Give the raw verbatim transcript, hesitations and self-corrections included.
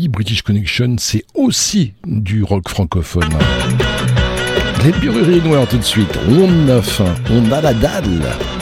British Connection, c'est aussi du rock francophone. Les Bururiers Noirs tout de suite, on neuf, on a la dalle.